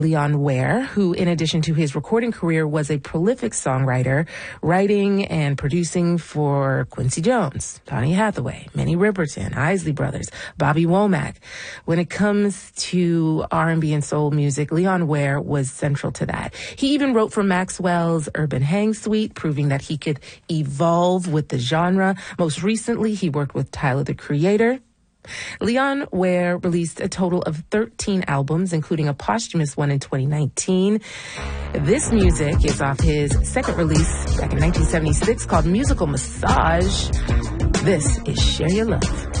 Leon Ware, who, in addition to his recording career, was a prolific songwriter, writing and producing for Quincy Jones, Donny Hathaway, Minnie Riperton, Isley Brothers, Bobby Womack. When it comes to R&B and soul music, Leon Ware was central to that. He even wrote for Maxwell's Urban Hang Suite, proving that he could evolve with the genre. Most recently, he worked with Tyler, the Creator. Leon Ware released a total of 13 albums, including a posthumous one in 2019. This music is off his second release back in 1976 called Musical Massage. This is Share Your Love.